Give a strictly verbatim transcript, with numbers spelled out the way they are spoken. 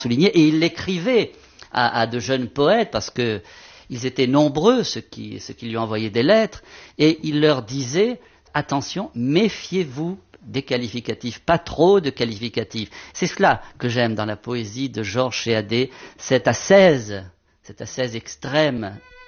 souligné, et il l'écrivait à, à de jeunes poètes, parce que ils étaient nombreux, ceux qui, ceux qui lui envoyaient des lettres, et il leur disait, attention, méfiez-vous des qualificatifs, pas trop de qualificatifs. C'est cela que j'aime dans la poésie de Georges Chéadé, cette ascèse, cette ascèse extrême